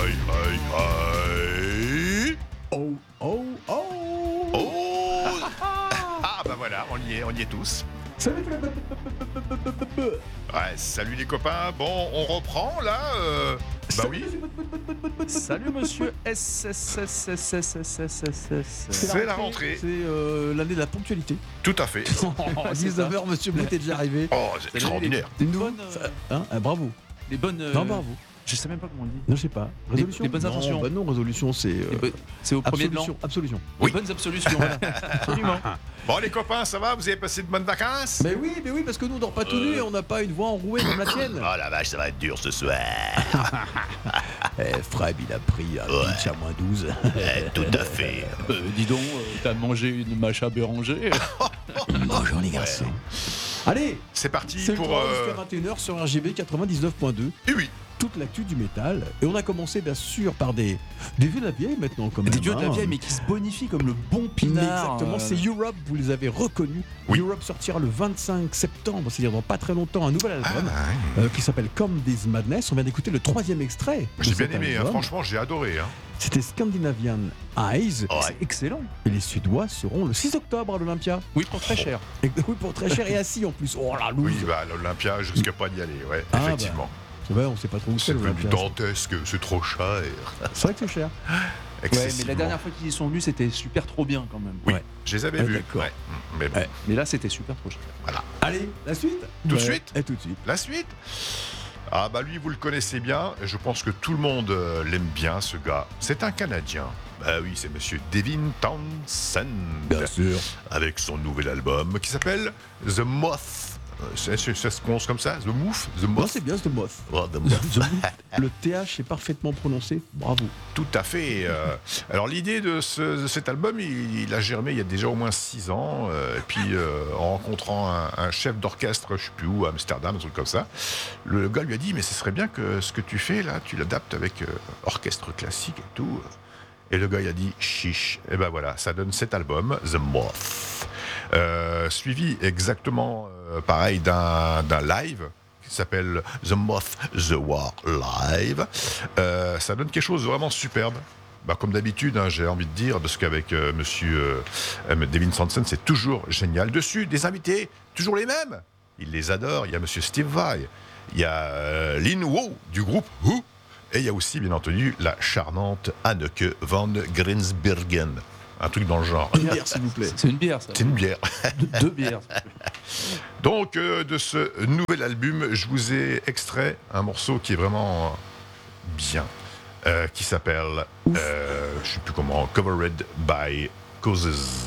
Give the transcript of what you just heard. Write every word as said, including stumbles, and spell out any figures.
Hi, hi, hi. Oh, oh, oh. Oh. Ah bah voilà, on y est, on y est tous. Salut. Ouais, salut les copains. Bon, on reprend là. Euh... Bah oui. Salut monsieur S S S S S S S S S. C'est la rentrée. C'est euh, l'année de la ponctualité. Tout à fait. À dix-neuf heures, monsieur Blait est déjà arrivé. Oh, c'est extraordinaire. Une Les nouvelle- bonnes, Ça- hein, ah, bravo. les bonnes. euh, Non, bravo. Je sais même pas comment on dit. Non, je sais pas. Résolution les bonnes Non, intentions. bah non, résolution, c'est. euh, Les bo- C'est au premier de l'an. absolution. Absolution. Oui. Les bonnes absolutions. Voilà. Absolument. Bon les copains, ça va? Vous avez passé de bonnes vacances? Mais oui, mais oui, parce que nous, on dort pas tout nu et on n'a pas une voix enrouée comme la tienne. Oh la vache, ça va être dur ce soir. Eh, Freb, il a pris un Ouais. pitch à moins douze. Eh, tout à fait. Euh, dis donc, euh, t'as mangé une macha Béranger. Bonjour les garçons. Allez, C'est parti c'est pour. pour Euh... jusqu'à vingt et une heures sur R G B quatre-vingt-dix-neuf point deux. Et oui. Toute l'actu du métal. Et on a commencé bien sûr par des, des vieux de la vieille maintenant quand même. Des dieux de la hein. vieille, mais qui se bonifient comme le bon Mais pinard. exactement, euh, c'est Europe, vous les avez reconnus. Oui. Europe sortira le vingt-cinq septembre, c'est-à-dire dans pas très longtemps, un nouvel album Ah, euh, qui s'appelle Come This Madness. On vient d'écouter le troisième extrait. de j'ai bien cet aimé, hein, album. franchement, j'ai adoré. Hein. C'était Scandinavian Eyes. Ouais. C'est excellent. Et les Suédois seront le six octobre à l'Olympia. Oui, pour très cher. Et, oui, pour très cher et assis en plus. Oh la loose. Oui, bah l'Olympia, je risque pas d'y aller, ouais, Ah, effectivement. C'est vrai, on sait pas trop où c'est C'est devenu l'Olympia. dantesque, c'est trop cher. C'est vrai que c'est cher. Ouais, mais Excessivement. la dernière fois qu'ils y sont venus, c'était super trop bien quand même. Oui, Ouais. je les avais Ouais, vus. d'accord. Ouais. Mais bon, Ouais. Mais là, c'était super trop cher. Allez, la suite Tout de Ouais. suite Et tout de suite. la suite. Ah bah lui, vous le connaissez bien. Je pense que tout le monde euh, l'aime bien, ce gars. C'est un Canadien. Bah oui, c'est Monsieur Devin Townsend. Bien sûr. Avec son nouvel album qui s'appelle The Moth. Euh, c'est- c'est- Ça se prononce comme ça? The Moth? The Non, Moth? c'est bien, c'est Moth. Oh, The Moth. The Moth. Le T H est parfaitement prononcé. Bravo. Tout à fait. euh, alors l'idée de, ce- de cet album, il, il a germé il y a déjà au moins six ans. euh, et puis euh, en rencontrant un, un chef d'orchestre, je sais plus où, à Amsterdam, un truc comme ça, le gars lui a dit mais ce serait bien que ce que tu fais là, tu l'adaptes avec euh, orchestre classique et tout. Et le gars il a dit chiche. Et ben voilà, ça donne cet album, The Moth, Euh, suivi exactement euh, pareil d'un d'un live qui s'appelle The Moth, The War Live. Euh, ça donne quelque chose de vraiment superbe. Bah, comme d'habitude, hein, j'ai envie de dire, de ce qu'avec euh, monsieur euh, Devin Townsend, c'est toujours génial. Dessus, des invités, toujours les mêmes. Il les adore. Il y a monsieur Steve Vai, il y a euh, Lin Wo du groupe Who, et il y a aussi, bien entendu, la charmante Anneke van Grinsbergen. Un truc dans le genre. Une bière, s'il vous plaît. C'est une bière, ça. C'est une bière. Deux, deux bières. Donc, euh, de ce nouvel album, je vous ai extrait un morceau qui est vraiment bien, euh, qui s'appelle, euh, je ne sais plus comment, Covered by Causes.